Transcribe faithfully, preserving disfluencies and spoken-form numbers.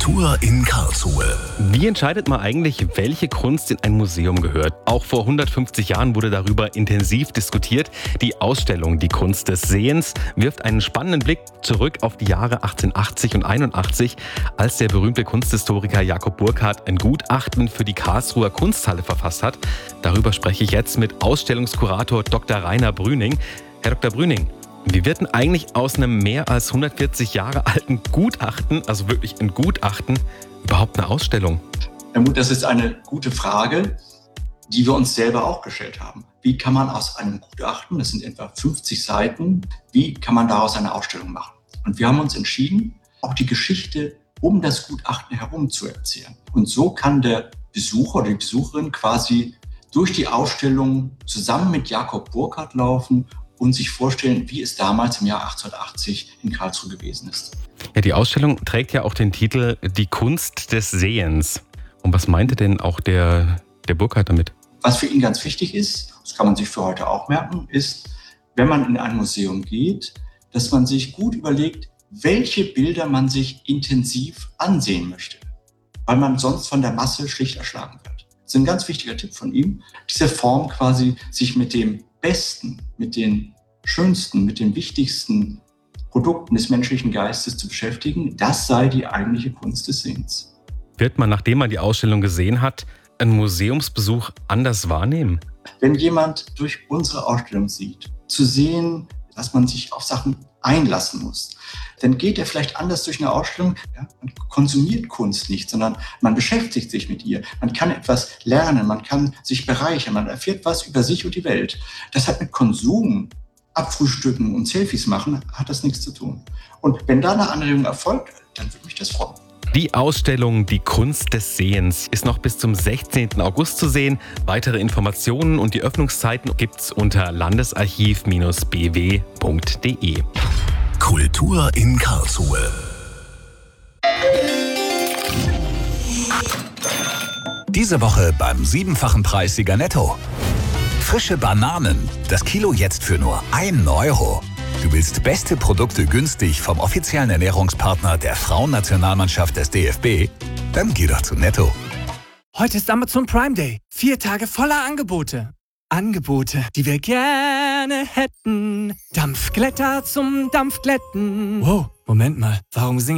Kultur in Karlsruhe. Wie entscheidet man eigentlich, welche Kunst in ein Museum gehört? Auch vor hundertfünfzig Jahren wurde darüber intensiv diskutiert. Die Ausstellung Die Kunst des Sehens wirft einen spannenden Blick zurück auf die Jahre achtzehnhundertachtzig und einundachtzig, als der berühmte Kunsthistoriker Jakob Burckhardt ein Gutachten für die Karlsruher Kunsthalle verfasst hat. Darüber spreche ich jetzt mit Ausstellungskurator Doktor Rainer Brüning. Herr Doktor Brüning, wie wird denn eigentlich aus einem mehr als hundertvierzig Jahre alten Gutachten, also wirklich ein Gutachten, überhaupt eine Ausstellung? Herr Muth, das ist eine gute Frage, die wir uns selber auch gestellt haben. Wie kann man aus einem Gutachten, das sind etwa fünfzig Seiten, wie kann man daraus eine Ausstellung machen? Und wir haben uns entschieden, auch die Geschichte um das Gutachten herum zu erzählen. Und so kann der Besucher oder die Besucherin quasi durch die Ausstellung zusammen mit Jakob Burckhardt laufen und sich vorstellen, wie es damals im Jahr achtzehnhundertachtzig in Karlsruhe gewesen ist. Ja, die Ausstellung trägt ja auch den Titel Die Kunst des Sehens. Und was meinte denn auch der, der Burckhardt damit? Was für ihn ganz wichtig ist, das kann man sich für heute auch merken, ist, wenn man in ein Museum geht, dass man sich gut überlegt, welche Bilder man sich intensiv ansehen möchte, weil man sonst von der Masse schlicht erschlagen wird. Das ist ein ganz wichtiger Tipp von ihm, diese Form quasi sich mit dem Besten, mit den schönsten, mit den wichtigsten Produkten des menschlichen Geistes zu beschäftigen, das sei die eigentliche Kunst des Sehens. Wird man, nachdem man die Ausstellung gesehen hat, einen Museumsbesuch anders wahrnehmen? Wenn jemand durch unsere Ausstellung sieht, zu sehen, dass man sich auf Sachen einlassen muss, dann geht er vielleicht anders durch eine Ausstellung. Ja, man konsumiert Kunst nicht, sondern man beschäftigt sich mit ihr. Man kann etwas lernen, man kann sich bereichern, man erfährt was über sich und die Welt. Das hat mit Konsum, Abfrühstücken und Selfies machen, hat das nichts zu tun. Und wenn da eine Anregung erfolgt, dann würde mich das freuen. Die Ausstellung Die Kunst des Sehens ist noch bis zum sechzehnten August zu sehen. Weitere Informationen und die Öffnungszeiten gibt's unter landesarchiv Bindestrich b w punkt d e. Kultur in Karlsruhe. Diese Woche beim siebenfachen Preissieger Netto. Frische Bananen, das Kilo jetzt für nur ein Euro. Du willst beste Produkte günstig vom offiziellen Ernährungspartner der Frauennationalmannschaft des D F B? Dann geh doch zu Netto. Heute ist Amazon Prime Day. Vier Tage voller Angebote. Angebote, die wir gerne hätten. Dampfglätter zum Dampfglätten. Wow, Moment mal, warum singen